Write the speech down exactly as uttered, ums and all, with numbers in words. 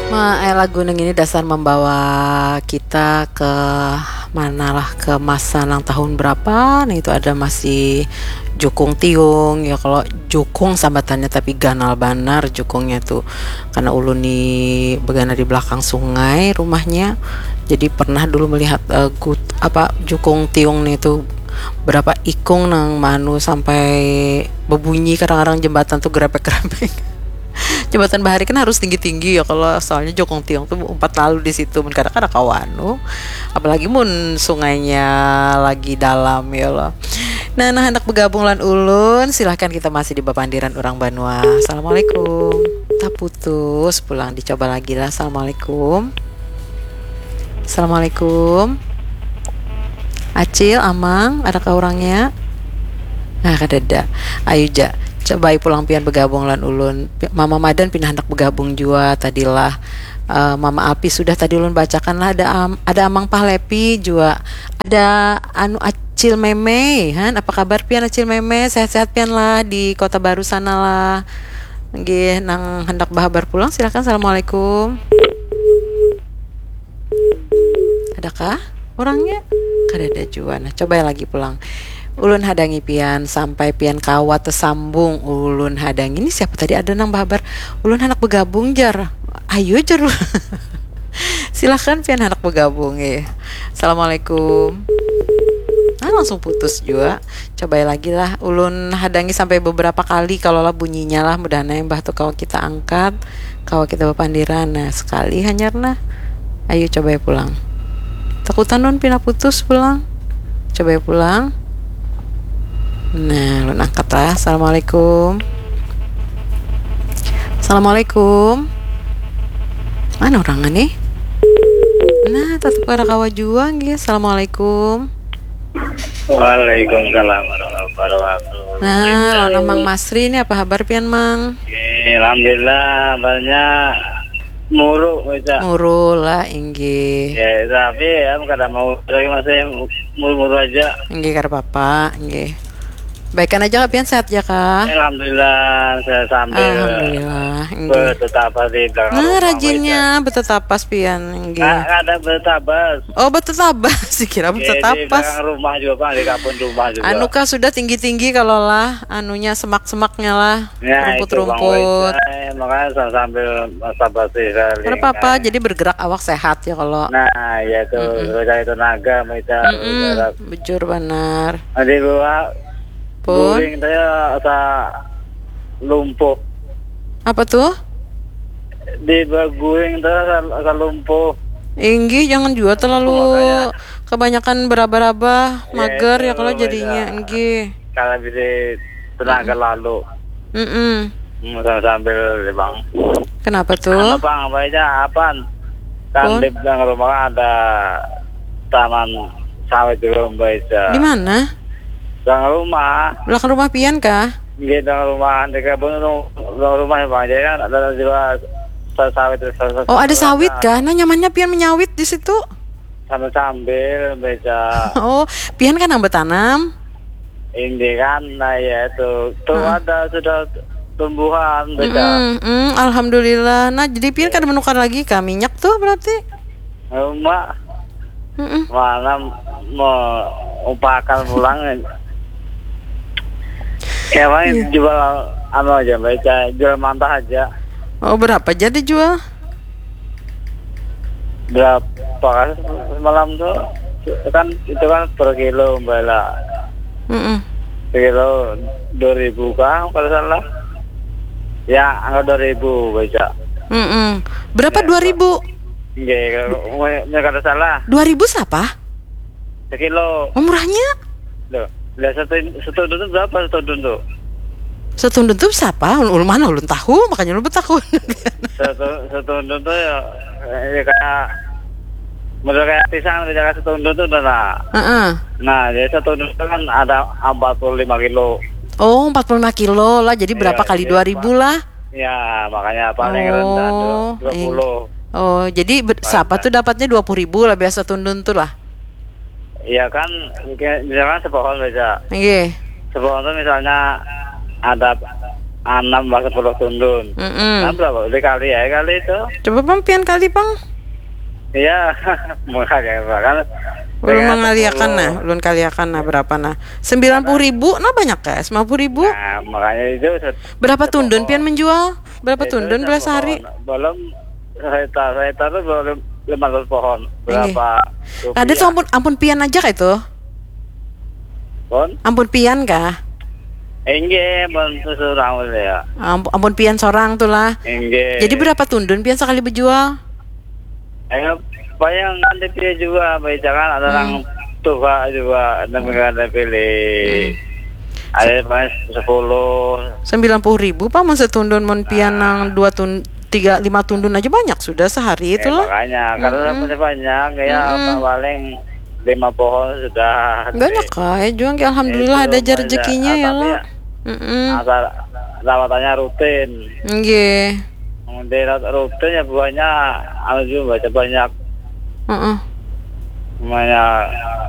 Ma, eh, lagu neng ini dasar membawa kita ke manalah ke masa nang tahun berapa. Nah itu ada masih Jukung Tiung ya, kalau Jukung sambatannya tapi ganal banar Jukungnya tuh karena ulun di begana di belakang sungai rumahnya. Jadi pernah dulu melihat eh, gut, apa Jukung Tiung nih tuh berapa ikung nang manu sampai berbunyi kadang-kadang jembatan tuh gerepek-gerepek. Jembatan Bahari kan harus tinggi-tinggi ya, kalau soalnya Jokong Tiong tuh empat lalu di situ mun kadang-kadang kawanu apalagi mun sungainya lagi dalam ya loh. Nah, nah hendak bergabung lan ulun silahkan, kita masih di Bapandiran Urang Banua. Assalamualaikum. Tak putus pulang dicoba lagi lah. Assalamualaikum. Assalamualaikum. Acil, Amang, adakah orangnya? Nah, kadada. Ayo ja. Coba pulang pian bergabung lan ulun. Mama Madan pindah hendak bergabung jua tadilah. Uh, Mama Api sudah tadi ulun bacakan lah, ada am, ada Amang Pahlepi jua. Ada anu Acil Meme, han? Apa kabar pian Acil Meme? Sehat-sehat pian lah di Kota Baru sana lah. Nggih, nang hendak bahabar pulang silakan. Assalamualaikum. Adakah orangnya? Kadada jua. Nah, coba lagi pulang. Ulun hadangi pian sampai pian kawat tersambung. Ulun hadangi ini siapa tadi ada nang bahabar. Ulun hendak bergabung jar. Ayo jar. Silakan pian hendak bergabung ya. Assalamualaikum. Nah, langsung putus juga. Coba lagi lah. Ulun hadangi sampai beberapa kali kalau lah bunyinya lah mudahnya yang bah tuh kalau kita angkat, kalau kita Bapandiran. Nah, sekali hanyarna. Ayo coba pulang. Takutan non pindah putus pulang. Coba pulang. Nah, lu angkat lah. Assalamualaikum. Assalamualaikum. Mana orangnya nih? Nah, tetap para kawa juang ya. Assalamualaikum. Waalaikumsalam warahmatullahi wabarakatuh. Nah, nama Mang Masri ini apa kabar pian Mang? Oke, alhamdulillah banyak muruk baca. Muru lah inggih. Ya, tapi ya kadang mau lagi masih muruk aja. Inggih karo papa, inggih. Baikkan aja kak pian, sehat ya kak? Alhamdulillah saya sambil Alhamdulillah. bertetapah di belakang Nah, rumah, rajinnya betetapas pian inggih. Nggak ada bertabas. Oh, betetapas sih kira Di betetapas. belakang rumah juga Pak, di kampung rumah juga. Anu kah sudah tinggi-tinggi kalau lah anunya semak-semaknya lah, Ya, itu Bang rumput-rumput. Wajah. Makanya saya sambil basa-basi kali. Karena papa jadi bergerak awak sehat ya kalau. Nah, ya itu cari tenaga, kita bergerak. Bujur benar. Ada gua Pun guring saya asa lumpuh. apa tuh? Di guring saya asa lumpuh. Inggih, jangan juga terlalu Makanya. kebanyakan beraba-raba, mager itu ya kalau beda. jadinya inggih. Kalau bisa tenaga lalu. Mm-mm. Hmm, saya sambil bang. Kenapa Apa tuh? bang? Apa aja? Apaan? Kan Pun? di belakang rumah ada taman sawit juga baca. Di mana? Belakang rumah. Belakang rumah pian kah? Di belakang rumah di kebun belakang rumah ya bang. Jadi kan ada juga sawit. Oh, ada sawit kah? Nah, nyamannya pian menyawit di situ. Sambil sambil baca. Oh, pian kan yang bertanam. Ini kan, nah ya itu tuh ada sudah tumbuhan baca. Mm, mm, alhamdulillah. Nah, jadi pian kan menukar lagi kah minyak tuh berarti. Rumah Mm-mm. mana mau upakan pulang. Ya bang jual anu aja baca, jual mantah aja. Oh, berapa jadi jual? Berapa kan semalam tuh kan itu kan per kilo bala. Mm-mm. Per kilo dua ribu kan kalau salah. Ya angka dua ribu baca. Mm-mm. Berapa dua ribu? Iya kalau nggak salah. Dua ribu siapa? Sekilo. Oh, murahnya? Loh, lah satu satu itu berapa satu itu? Satu tuh siapa? Ulun mana ulun tahu, makanya ulun bertakun. Satu satu itu ya, ya kayak model kayak pisang di jalan satu itu udah lah. Heeh. Nah, jadi satu itu kan ada empat puluh lima kilo. Oh, empat puluh lima kilo lah. Jadi berapa Iya, kali iya, dua ribu lah? Ya, makanya paling Oh, rendah tuh dua puluh. Oh, jadi ber- siapa tuh dapatnya dua puluh ribu lah, biasa tundun tuh lah. Iya kan, misalkan sepohon aja. Iya. Sepohon itu misalnya ada enam bahkan sepuluh tundun. Mm-mm. Nah, berapa dikali ya kali itu? Coba bang pian kali bang. Iya, makanya kan. Ulun dengan mengaliakan sepuluh. nah, ulun kaliakan nah berapa nah? Sembilan puluh ribu, nah banyak ya? Sembilan puluh ribu. Nah, makanya itu se- Berapa tundun sepohon. pian menjual? Berapa Itu tundun belas sepohon. hari? Belum hektar, hektar itu belum lima ratus pohon. Berapa? Ada tuh ampun ampun pian aja kah itu? Pon? Ampun pian kah? Enggak, pon seseorang ya. Ampun, ampun pian seorang tuh lah. Enggak. Jadi berapa tundun pian sekali berjual? Ayo, bayang nanti dia juga, baik jangan ada orang tua juga, ada ada pilih. Ada pas sepuluh. Sembilan puluh ribu pak, mau setundun mon pian nang dua tun tiga lima tundun aja banyak sudah sehari itu Eh, lah. makanya, karena punya banyak, kayak apa paling lima pohon sudah. Banyak kah? Ya juang ya, alhamdulillah Itu ada aja banyak. rezekinya Ah, ya tapi lah. Mm-mm. asal rawatannya rutin. Nggih. Kemudian rutin ya buahnya, anu juga baca banyak, Heeh. banyak